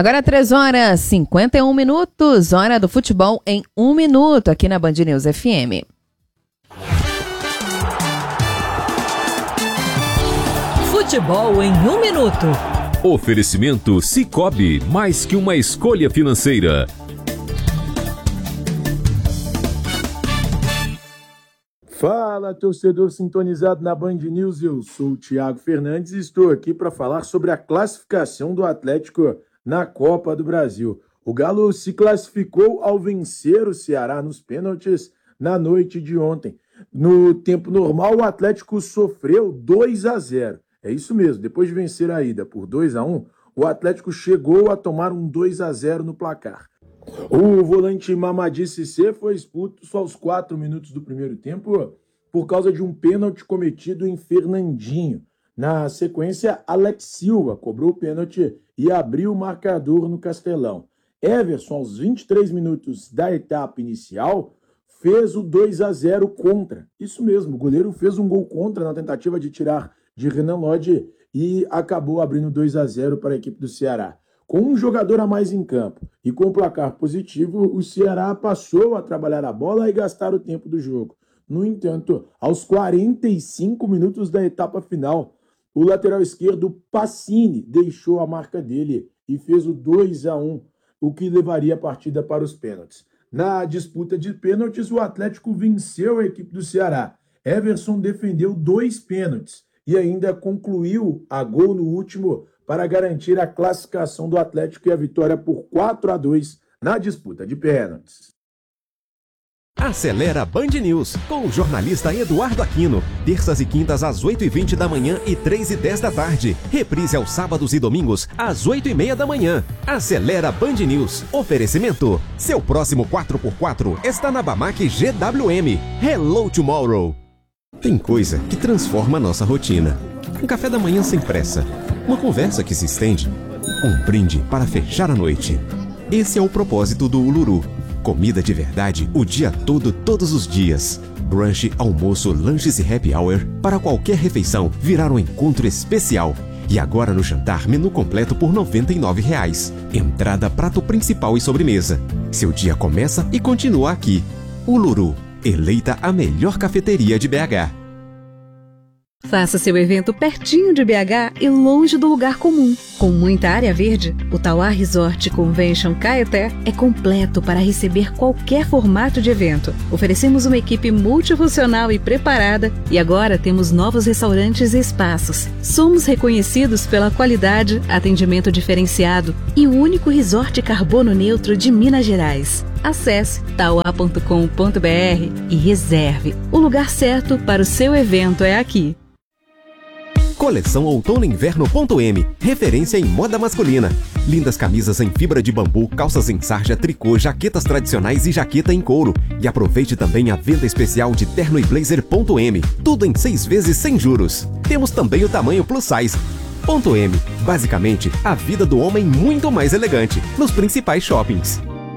Agora 3h51, hora do futebol em 1 minuto, aqui na Band News FM. Futebol em 1 minuto. Oferecimento Sicoob, mais que uma escolha financeira. Fala, torcedor sintonizado na Band News, eu sou o Thiago Fernandes e estou aqui para falar sobre a classificação do Atlético na Copa do Brasil. O Galo se classificou ao vencer o Ceará nos pênaltis na noite de ontem. No tempo normal, o Atlético sofreu 2-0. É isso mesmo, depois de vencer a ida por 2-1, o Atlético chegou a tomar um 2-0 no placar. O volante Mamadi Cissé foi expulso aos 4 minutos do primeiro tempo por causa de um pênalti cometido em Fernandinho. Na sequência, Alex Silva cobrou o pênalti e abriu o marcador no Castelão. Everson, aos 23 minutos da etapa inicial, fez o 2-0 contra. Isso mesmo, o goleiro fez um gol contra na tentativa de tirar de Renan Lodge e acabou abrindo 2-0 para a equipe do Ceará. Com um jogador a mais em campo e com placar positivo, o Ceará passou a trabalhar a bola e gastar o tempo do jogo. No entanto, aos 45 minutos da etapa final, o lateral esquerdo Pacini deixou a marca dele e fez o 2-1, o que levaria a partida para os pênaltis. Na disputa de pênaltis, o Atlético venceu a equipe do Ceará. Everson defendeu 2 pênaltis e ainda concluiu a gol no último para garantir a classificação do Atlético e a vitória por 4-2 na disputa de pênaltis. Acelera Band News, com o jornalista Eduardo Aquino. Terças e quintas às 8h20 da manhã e 3h10 da tarde. Reprise aos sábados e domingos às 8h30 da manhã. Acelera Band News. Oferecimento. Seu próximo 4x4 está na Bamac GWM. Hello Tomorrow. Tem coisa que transforma a nossa rotina. Um café da manhã sem pressa. Uma conversa que se estende. Um brinde para fechar a noite. Esse é o propósito do Uluru. Comida de verdade o dia todo, todos os dias. Brunch, almoço, lanches e happy hour para qualquer refeição virar um encontro especial. E agora no jantar, menu completo por R$ 99. Entrada, prato principal e sobremesa. Seu dia começa e continua aqui. Uluru, eleita a melhor cafeteria de BH. Faça seu evento pertinho de BH e longe do lugar comum. Com muita área verde, o Tauá Resort Convention Caeté é completo para receber qualquer formato de evento. Oferecemos uma equipe multifuncional e preparada e agora temos novos restaurantes e espaços. Somos reconhecidos pela qualidade, atendimento diferenciado e o único resort carbono neutro de Minas Gerais. Acesse tauá.com.br e reserve. O lugar certo para o seu evento é aqui. Coleção Outono Inverno.m, referência em moda masculina. Lindas camisas em fibra de bambu, calças em sarja, tricô, jaquetas tradicionais e jaqueta em couro. E aproveite também a venda especial de terno e blazer.m, tudo em 6 vezes sem juros. Temos também o tamanho plus size. .m, basicamente, a vida do homem muito mais elegante, nos principais shoppings.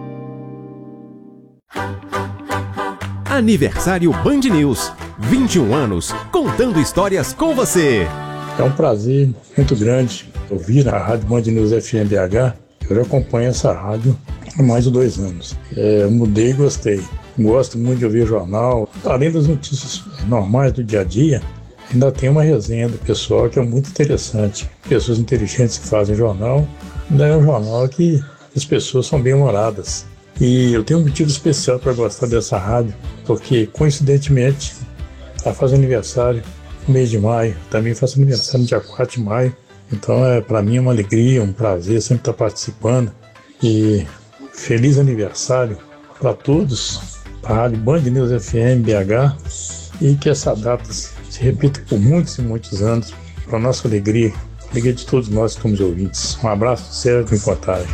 Aniversário Band News. 21 anos, contando histórias com você. É um prazer muito grande ouvir a Rádio Band News FM BH. Eu já acompanho essa rádio há mais de 2 anos. Eu mudei e gostei. Gosto muito de ouvir jornal. Além das notícias normais do dia a dia, ainda tem uma resenha do pessoal que é muito interessante. Pessoas inteligentes que fazem jornal. Ainda é um jornal que as pessoas são bem-humoradas. E eu tenho um motivo especial para gostar dessa rádio, porque, coincidentemente, ela faz aniversário no mês de maio, também faço aniversário no dia 4 de maio, então para mim é uma alegria, um prazer sempre estar participando. E feliz aniversário para todos, para a Rádio Band News FM BH, e que essa data se repita por muitos e muitos anos, para a nossa alegria, a alegria de todos nós que somos ouvintes. Um abraço, Sérgio em Contagem.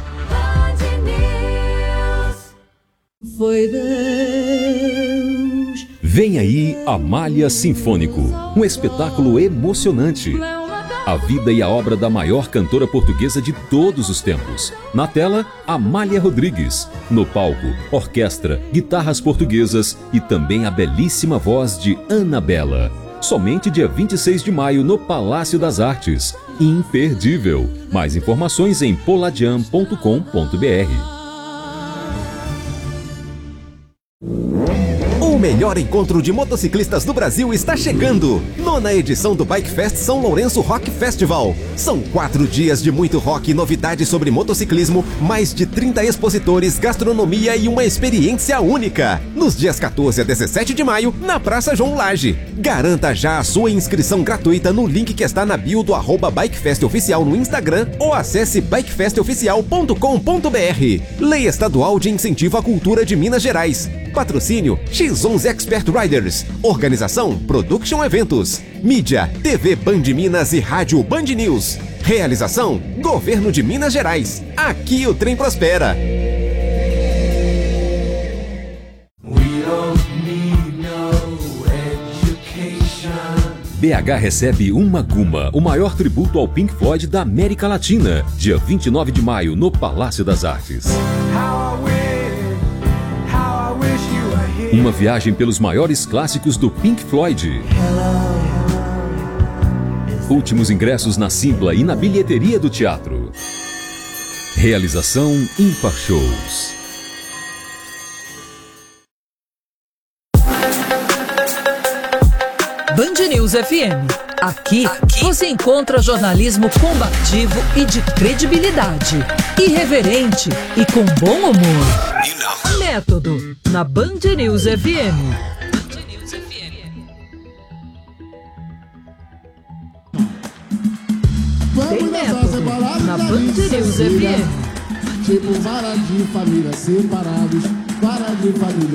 Foi Deus. Vem aí Amália Sinfônico, um espetáculo emocionante. A vida e a obra da maior cantora portuguesa de todos os tempos. Na tela, Amália Rodrigues. No palco, orquestra, guitarras portuguesas e também a belíssima voz de Ana Bela. Somente dia 26 de maio no Palácio das Artes. imperdível. Mais informações em poladian.com.br. O melhor encontro de motociclistas do Brasil está chegando! 9ª edição do Bike Fest São Lourenço Rock Festival. São 4 dias de muito rock e novidades sobre motociclismo, mais de 30 expositores, gastronomia e uma experiência única. Nos dias 14 a 17 de maio, na Praça João Lage. Garanta já a sua inscrição gratuita no link que está na bio do @BikeFestOficial no Instagram ou acesse bikefestoficial.com.br. Lei Estadual de Incentivo à Cultura de Minas Gerais. Patrocínio X11 Expert Riders. Organização Production Eventos. Mídia TV Band Minas e Rádio Band News. Realização Governo de Minas Gerais. Aqui o trem prospera. BH recebe Uma Guma, o maior tributo ao Pink Floyd da América Latina, dia 29 de maio, no Palácio das Artes. Uma viagem pelos maiores clássicos do Pink Floyd. Últimos ingressos na Simpla e na bilheteria do teatro. Realização Ímpar Shows. Band News FM. Aqui você encontra jornalismo combativo e de credibilidade. Irreverente e com bom humor. Método na Band News FM. Tem método na Band News FM. Tipo vara de família separados, vara de família.